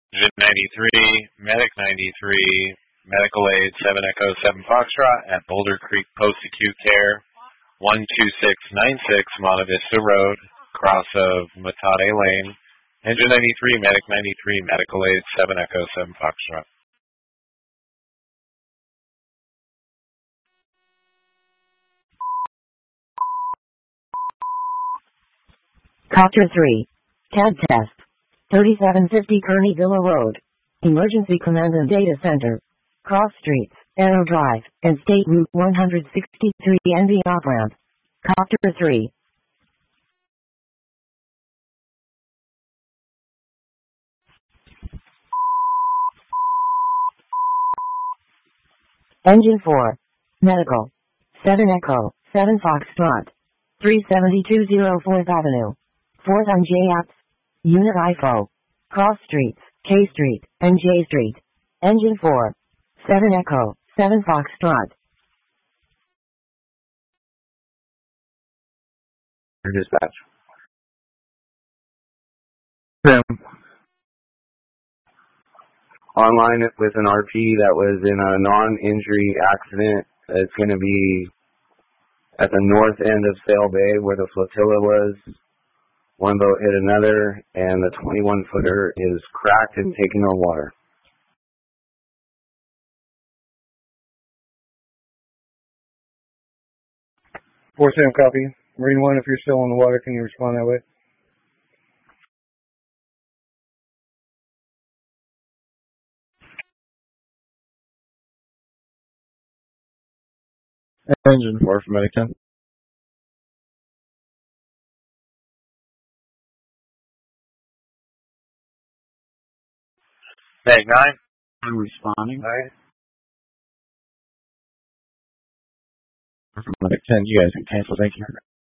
Engine 93, Medic 93, Medical Aid 7 Echo 7 Foxtrot at Boulder Creek Post Acute Care, 12696 Monte Vista Road, cross of Matate Lane. Engine 93, Medic 93, Medical Aid 7 Echo 7 Foxtrot. Copter 3. CAD test. 3750 Kearney Villa Road. Emergency Command and Data Center. Cross Streets, Arrow Drive, and State Route 163 NV off-ramp. Copter 3. Engine 4. Medical. 7 Echo, 7 Foxtrot. 372 4th Avenue. 4th on J Apps. Unit IFO. Cross Streets, K Street, and J Street. Engine 4. 7 Echo, 7 Foxtrot. Dispatch. Tim. Online with an RP that was in a non-injury accident. It's going to be at the north end of Sail Bay where the flotilla was. One boat hit another, and the 21-footer is cracked and taking on water. 4 Sam copy. Marine 1, if you're still on the water, can you respond that way? Engine 4 for Medic 10. Medic 9. I'm responding. 9. For Medic 10, you guys can cancel, thank you.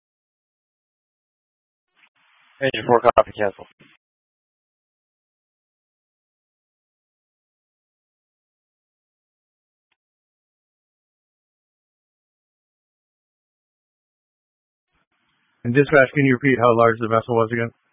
Engine 4 copy, cancel. And dispatch, can you repeat how large the vessel was again?